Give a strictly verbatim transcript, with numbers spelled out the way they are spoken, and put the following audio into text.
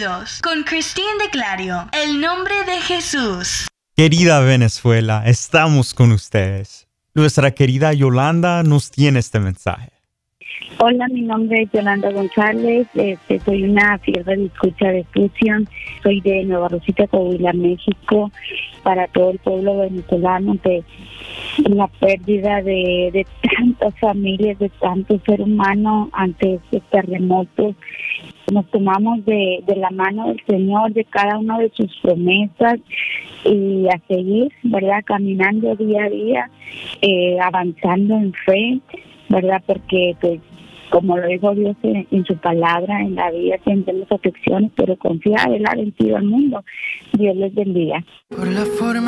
Dios, con Christine de Clario, el nombre de Jesús. Querida Venezuela, estamos con ustedes. Nuestra querida Yolanda nos tiene este mensaje. Hola, mi nombre es Yolanda González, este, soy una fiel escucha de Fusión, soy de Nueva Rosita, Coahuila, México, para todo el pueblo venezolano, de la pérdida de, de tantas familias, de tantos seres humanos ante estos terremotos. Nos tomamos de, de la mano del Señor, de cada una de sus promesas, y a seguir, ¿verdad?, caminando día a día, eh, avanzando en fe, ¿verdad?, porque pues como lo dijo Dios en, en su palabra, en la vida tendremos aflicciones, pero confía, Él ha vencido al mundo. Dios les bendiga. Por la forma